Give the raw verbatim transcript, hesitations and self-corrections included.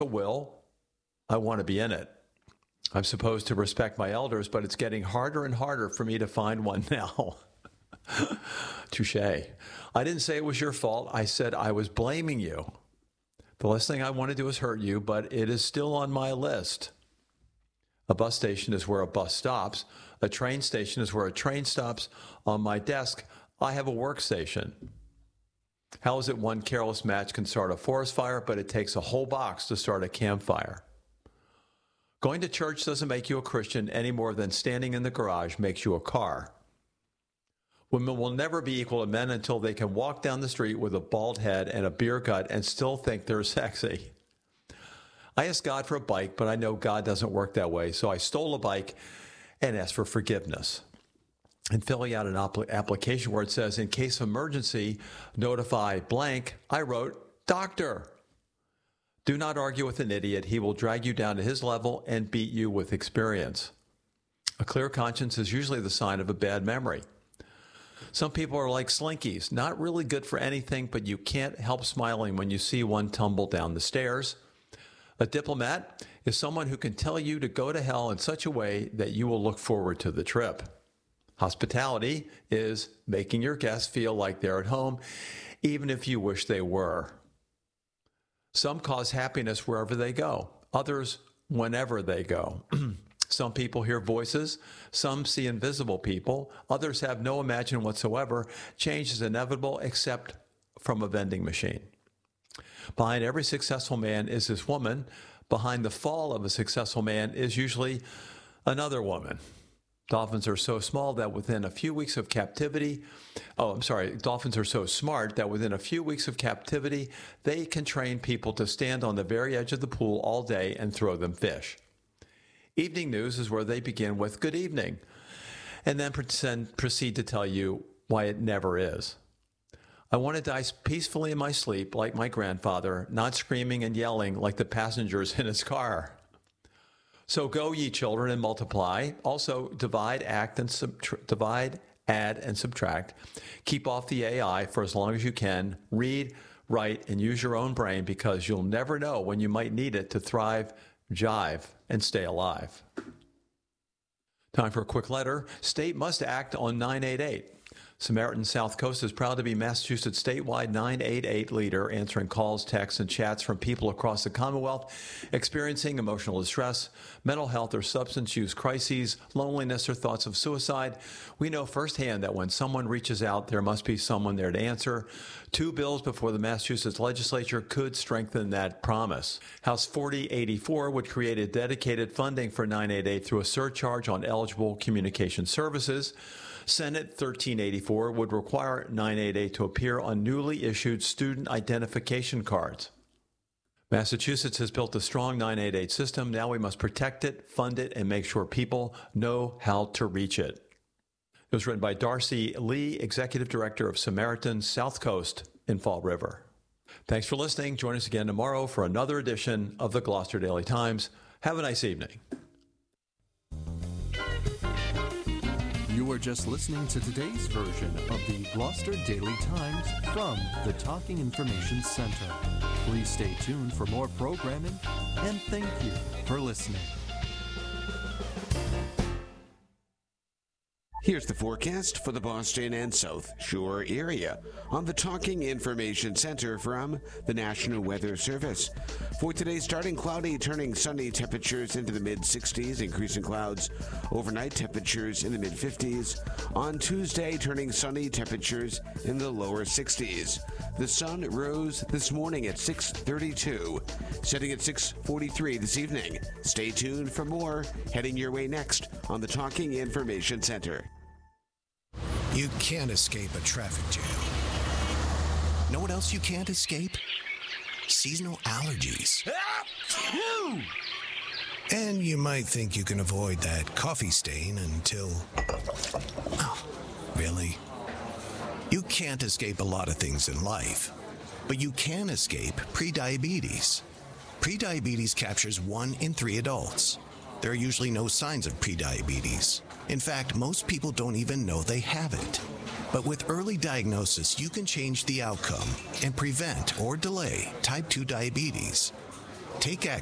will, I want to be in it. I'm supposed to respect my elders, but it's getting harder and harder for me to find one now. Touché. I didn't say it was your fault. I said I was blaming you. The last thing I want to do is hurt you, but it is still on my list. A bus station is where a bus stops. A train station is where a train stops. On my desk, I have a workstation. How is it one careless match can start a forest fire, but it takes a whole box to start a campfire? Going to church doesn't make you a Christian any more than standing in the garage makes you a car. Women will never be equal to men until they can walk down the street with a bald head and a beer gut and still think they're sexy. I asked God for a bike, but I know God doesn't work that way, so I stole a bike and asked for forgiveness. And filling out an application where it says, in case of emergency, notify blank, I wrote, doctor. Do not argue with an idiot. He will drag you down to his level and beat you with experience. A clear conscience is usually the sign of a bad memory. Some people are like slinkies, not really good for anything, but you can't help smiling when you see one tumble down the stairs. A diplomat is someone who can tell you to go to hell in such a way that you will look forward to the trip. Hospitality is making your guests feel like they're at home, even if you wish they were. Some cause happiness wherever they go, others whenever they go. Some people hear voices, some see invisible people, others have no imagination whatsoever. Change is inevitable except from a vending machine. Behind every successful man is this woman. Behind the fall of a successful man is usually another woman. Dolphins are so small that within a few weeks of captivity, oh, I'm sorry, dolphins are so smart that within a few weeks of captivity, they can train people to stand on the very edge of the pool all day and throw them fish. Evening news is where they begin with good evening, and then proceed to tell you why it never is. I want to die peacefully in my sleep like my grandfather, not screaming and yelling like the passengers in his car. So go, ye children, and multiply. Also, divide, act, and subtra- divide, add, and subtract. Keep off the A I for as long as you can. Read, write, and use your own brain because you'll never know when you might need it to thrive, jive, and stay alive. Time for a quick letter. State must act on nine eight eight. Samaritan South Coast is proud to be Massachusetts' statewide nine eight eight leader, answering calls, texts, and chats from people across the Commonwealth experiencing emotional distress, mental health or substance use crises, loneliness, or thoughts of suicide. We know firsthand that when someone reaches out, there must be someone there to answer. Two bills before the Massachusetts legislature could strengthen that promise. House forty eighty-four would create a dedicated funding for nine eight eight through a surcharge on eligible communication services. Senate thirteen eighty-four would require nine eight eight to appear on newly issued student identification cards. Massachusetts has built a strong nine eight eight system. Now we must protect it, fund it, and make sure people know how to reach it. It was written by Darcy Lee, Executive Director of Samaritan South Coast in Fall River. Thanks for listening. Join us again tomorrow for another edition of the Gloucester Daily Times. Have a nice evening. You are just listening to today's version of the Gloucester Daily Times from the Talking Information Center. Please stay tuned for more programming, and thank you for listening. Here's the forecast for the Boston and South Shore area on the Talking Information Center from the National Weather Service. For today, starting cloudy, turning sunny, temperatures into the mid sixties, increasing clouds, overnight temperatures in the mid fifties. On Tuesday, turning sunny, temperatures in the lower sixties. The sun rose this morning at six thirty-two, setting at six forty-three this evening. Stay tuned for more heading your way next on the Talking Information Center. You can't escape a traffic jam. Know what else you can't escape? Seasonal allergies. And you might think you can avoid that coffee stain until... Oh, really? You can't escape a lot of things in life, but you can escape prediabetes. Prediabetes captures one in three adults. There are usually no signs of prediabetes. In fact, most people don't even know they have it. But with early diagnosis, you can change the outcome and prevent or delay type two diabetes. Take action.